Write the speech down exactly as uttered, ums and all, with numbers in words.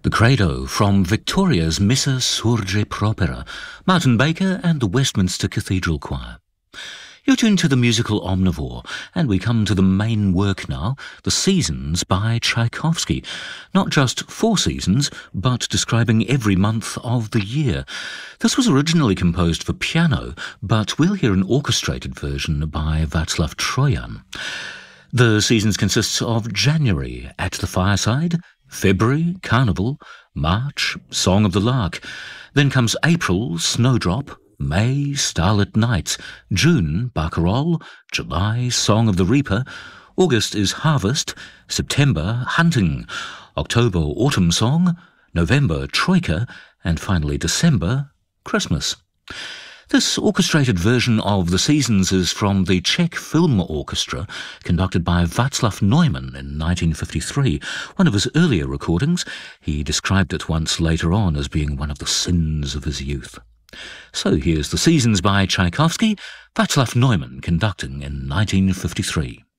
The Credo from Victoria's Missa Surge Propera, Martin Baker and the Westminster Cathedral Choir. You're tuned to the musical Omnivore, and we come to the main work now, The Seasons by Tchaikovsky. Not just four seasons, but describing every month of the year. This was originally composed for piano, but we'll hear an orchestrated version by Václav Troyan. The seasons consists of January, At the Fireside, February, Carnival, March, Song of the Lark. Then comes April, Snowdrop, May, Starlit Nights, June, Barcarolle, July, Song of the Reaper, August is Harvest, September, Hunting, October, Autumn Song, November, Troika, and finally December, Christmas. This orchestrated version of The Seasons is from the Czech Film Orchestra, conducted by Václav Neumann in nineteen fifty-three, one of his earlier recordings. He described it once later on as being one of the sins of his youth. So here's The Seasons by Tchaikovsky, Václav Neumann conducting in nineteen fifty-three.